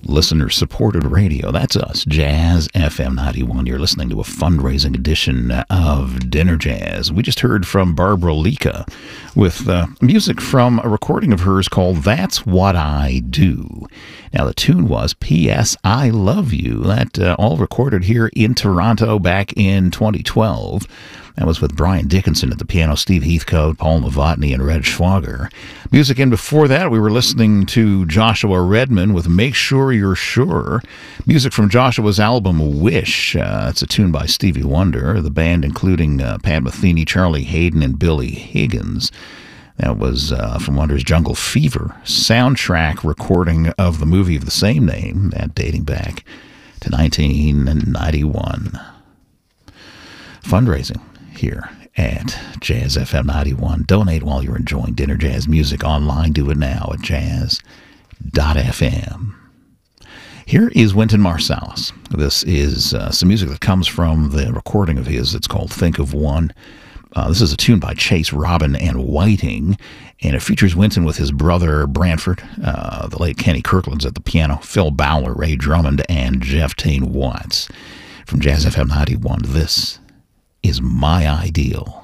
Listener-supported radio. That's us, Jazz FM 91. You're listening to a fundraising edition of Dinner Jazz. We just heard from Barbara Lika with music from a recording of hers called That's What I Do. Now, the tune was P.S. I Love You. That all recorded here in Toronto back in 2012. That was with Brian Dickinson at the piano, Steve Heathcote, Paul Novotny, and Red Schwager. Music in before that, we were listening to Joshua Redman with Make Sure You're Sure. Music from Joshua's album Wish. It's a tune by Stevie Wonder. The band including Pat Metheny, Charlie Hayden, and Billy Higgins. That was from Wonder's Jungle Fever soundtrack recording of the movie of the same name, that dating back to 1991. Fundraising here at Jazz FM 91. Donate while you're enjoying Dinner Jazz music online. Do it now at jazz.fm. Here is Wynton Marsalis. This is some music that comes from the recording of his. It's called Think of One. This is a tune by Chase Robin and Whiting, and it features Wynton with his brother Branford, the late Kenny Kirkland's at the piano, Phil Bowler, Ray Drummond, and Jeff Tain Watts. From Jazz FM 91, this is My Ideal.